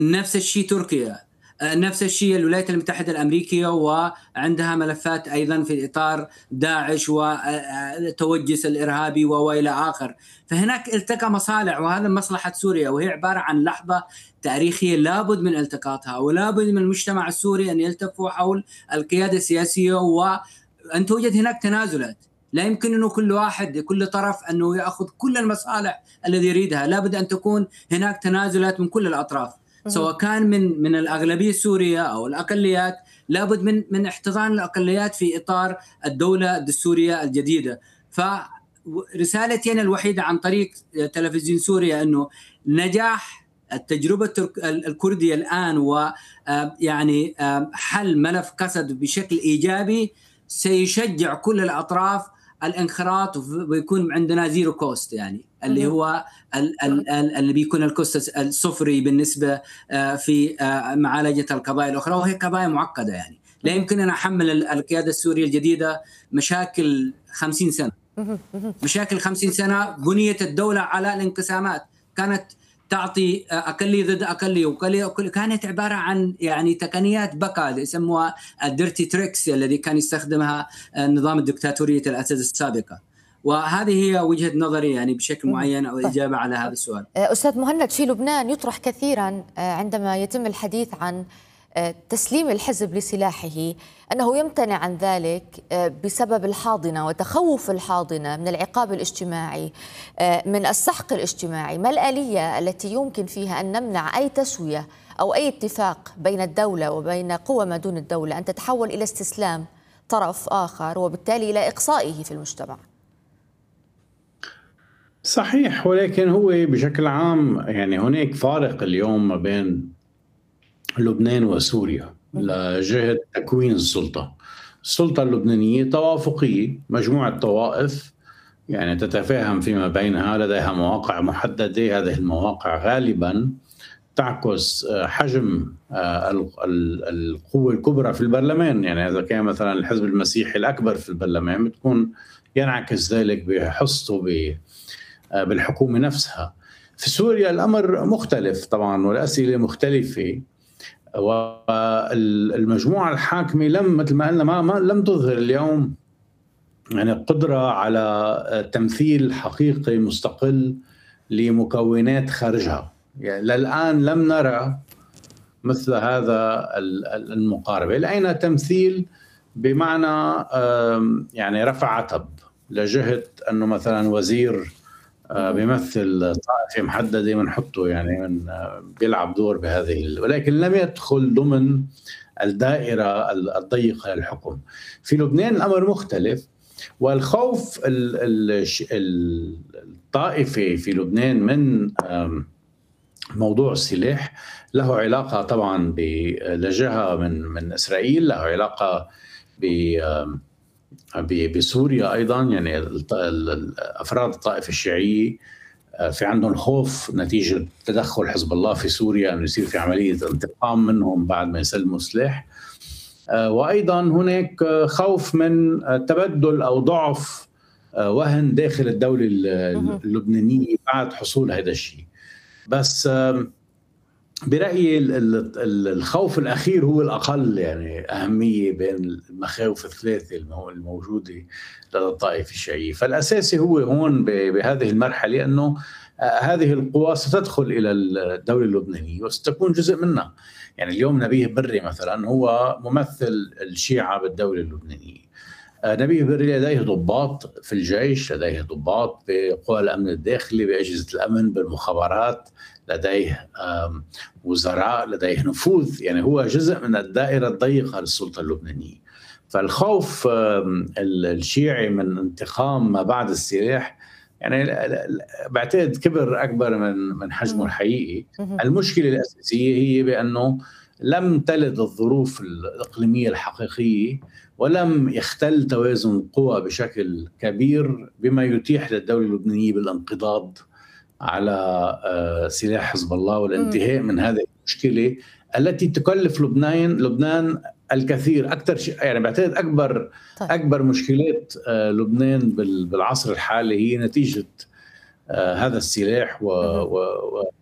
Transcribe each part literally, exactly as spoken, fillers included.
نفس الشيء تركيا، نفس الشيء الولايات المتحدة الأمريكية، وعندها ملفات أيضا في إطار داعش وتوجس الإرهابي وإلى آخر. فهناك التقى مصالح، وهذا مصلحة سوريا، وهي عبارة عن لحظة تاريخية لابد من التقاطها، ولابد من المجتمع السوري أن يلتفوا حول القيادة السياسية، وأن توجد هناك تنازلات. لا يمكن أنه كل واحد كل طرف أنه يأخذ كل المصالح الذي يريدها، لابد أن تكون هناك تنازلات من كل الأطراف، سواء كان من من الأغلبية السورية أو الأقليات. لابد من من احتضان الأقليات في إطار الدولة الدستورية الجديدة. فرسالتي أنا الوحيدة عن طريق تلفزيون سوريا أنه نجاح التجربة الكردية الآن ويعني حل ملف قسد بشكل إيجابي سيشجع كل الأطراف الانخراط، ويكون عندنا زيرو كوست، يعني اللي هو اللي بيكون الكوست الصفري بالنسبة في معالجة القضايا الأخرى، وهي قضايا معقدة. يعني لا يمكن أن أحمل القيادة السورية الجديدة مشاكل خمسين سنة، مشاكل خمسين سنة بنيت الدولة على الانقسامات، كانت تعطي أقلية ضد أقلية، وأقلية كانت عبارة عن يعني تقنيات بقى يسموها الديرتي تريكس الذي كان يستخدمها نظام الدكتاتورية الأسد السابقة. وهذه هي وجهة نظري يعني بشكل معين أو إجابة على هذا السؤال. أستاذ مهند، في لبنان يطرح كثيرا عندما يتم الحديث عن تسليم الحزب لسلاحه أنه يمتنع عن ذلك بسبب الحاضنة وتخوف الحاضنة من العقاب الاجتماعي، من السحق الاجتماعي. ما الآلية التي يمكن فيها أن نمنع أي تسوية أو أي اتفاق بين الدولة وبين قوى ما دون الدولة أن تتحول إلى استسلام طرف آخر وبالتالي إلى إقصائه في المجتمع؟ صحيح، ولكن هو بشكل عام يعني هناك فارق اليوم ما بين لبنان وسوريا لجهة تكوين السلطة. السلطة اللبنانية توافقية، مجموعة طوائف يعني تتفاهم فيما بينها، لديها مواقع محددة. هذه المواقع غالبا تعكس حجم القوة الكبرى في البرلمان. يعني إذا كان مثلا الحزب المسيحي الأكبر في البرلمان بتكون ينعكس ذلك بحصته بالحكومة نفسها. في سوريا الأمر مختلف طبعا، والأسئلة مختلفة، والمجموعة الحاكمة لم مثل ما قلنا ما, ما لم تظهر اليوم يعني قدرة على تمثيل حقيقي مستقل لمكونات خارجها. يعني للآن لم نرى مثل هذا المقاربة. لقينا تمثيل بمعنى يعني رفع عتب لجهة أنه مثلا وزير بيمثل طائفة محددة بنحطه يعني من بيلعب دور بهذه، ولكن لم يدخل ضمن الدائرة الضيقة للحكم. في لبنان الأمر مختلف، والخوف الطائفي في لبنان من موضوع السلاح له علاقة طبعا بلجهة من من إسرائيل، له علاقة ب بسوريا أيضا. يعني أفراد الطائفة الشيعية في عندهم خوف نتيجة تدخل حزب الله في سوريا أن يصير في عملية انتقام منهم بعد ما يسلموا سلاح. وأيضا هناك خوف من تبدل أو ضعف وهن داخل الدولة اللبنانية بعد حصول هذا الشيء. بس برأيي الخوف الأخير هو الأقل يعني أهمية بين المخاوف الثلاثة الموجودة لدى الطائفة الشيعية. فالأساسي هو هون بهذه المرحلة أنه هذه القوى ستدخل إلى الدولة اللبنانية وستكون جزء منها. يعني اليوم نبيه بري مثلا هو ممثل الشيعة بالدولة اللبنانية. نبيه بري لديه ضباط في الجيش، لديه ضباط بقوى الأمن الداخلي، بأجهزة الأمن، بالمخابرات، لديه وزراء، لديه نفوذ. يعني هو جزء من الدائرة الضيقة للسلطة اللبنانية. فالخوف الشيعي من انتقام ما بعد السلاح يعني بعتقد كبر أكبر من من حجمه الحقيقي. المشكلة الأساسية هي بأنه لم تلد الظروف الإقليمية الحقيقية، ولم يختل توازن القوى بشكل كبير بما يتيح للدولة اللبنانية بالانقضاض على سلاح حزب الله والانتهاء من هذه المشكلة التي تكلف لبنان لبنان الكثير. أكثر شيء يعني بعتقد أكبر طيب. أكبر مشكلات لبنان بالعصر الحالي هي نتيجة هذا السلاح و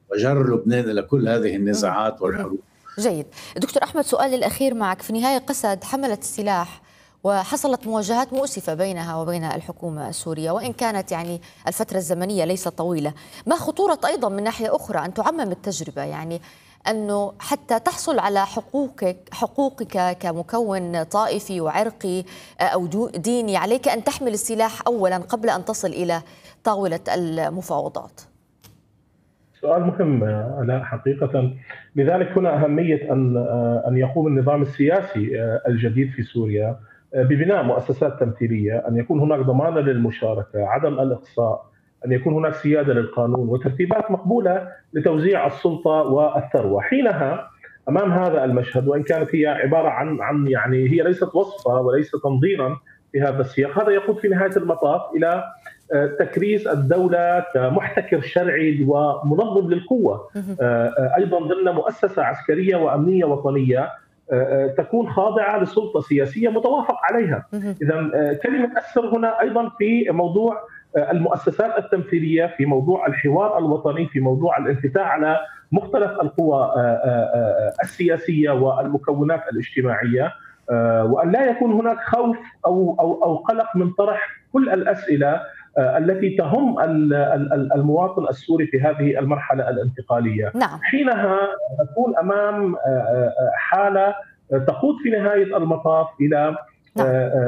وجر لبنان إلى كل هذه النزاعات والحروب. جيد. دكتور أحمد، سؤالي الأخير معك. في نهاية قسد حملت السلاح وحصلت مواجهات مؤسفة بينها وبين الحكومة السورية، وإن كانت يعني الفترة الزمنية ليست طويلة. ما خطورة أيضا من ناحية أخرى أن تعمم التجربة، يعني أنه حتى تحصل على حقوقك حقوقك كمكون طائفي وعرقي أو ديني، عليك أن تحمل السلاح أولا قبل أن تصل إلى طاولة المفاوضات؟ سؤال مهم على حقيقة، لذلك هنا أهمية أن أن يقوم النظام السياسي الجديد في سوريا ببناء مؤسسات تمثيلية، أن يكون هناك ضمان للمشاركة، عدم الإقصاء، أن يكون هناك سيادة للقانون وترتيبات مقبولة لتوزيع السلطة والثروة. حينها أمام هذا المشهد، وإن كانت هي عبارة عن عن يعني هي ليست وصفة وليس تنظيرا في هذا السياق، هذا يقود في نهاية المطاف إلى تكريس الدولة كمحتكر شرعي ومنظم للقوة، أيضا ضمن مؤسسة عسكرية وأمنية وطنية تكون خاضعة لسلطة سياسية متوافق عليها. إذا كلمة السر هنا أيضا في موضوع المؤسسات التمثيلية، في موضوع الحوار الوطني، في موضوع الانفتاح على مختلف القوى السياسية والمكونات الاجتماعية، وأن لا يكون هناك خوف أو أو أو قلق من طرح كل الأسئلة التي تهم المواطن السوري في هذه المرحلة الانتقالية. نعم. حينها نكون أمام حالة تقود في نهاية المطاف إلى نعم.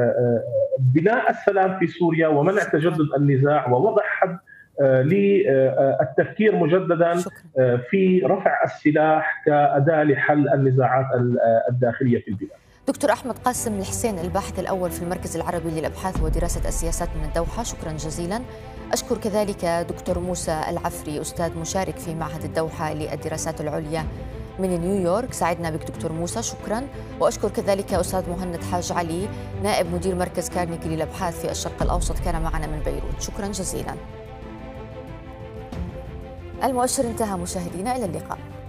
بناء السلام في سوريا ومنع تجدد النزاع ووضع حد للتفكير مجددا في رفع السلاح كأداة لحل النزاعات الداخلية في البلاد. دكتور أحمد قاسم الحسين، الباحث الأول في المركز العربي للأبحاث ودراسة السياسات من الدوحة، شكرا جزيلا. أشكر كذلك دكتور موسى العفري، أستاذ مشارك في معهد الدوحة للدراسات العليا من نيويورك. سعدنا بك دكتور موسى، شكرا. وأشكر كذلك أستاذ مهند حاج علي، نائب مدير مركز كارنيكي للأبحاث في الشرق الأوسط، كان معنا من بيروت، شكرا جزيلا. المؤشر انتهى مشاهدينا، إلى اللقاء.